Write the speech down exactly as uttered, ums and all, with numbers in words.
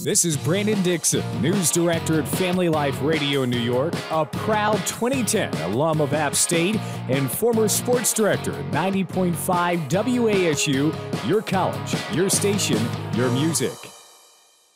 This is Brandon Dixon, news director at Family Life Radio New York, a proud twenty ten alum of App State, and former sports director at ninety point five W A S U, your college, your station, your music.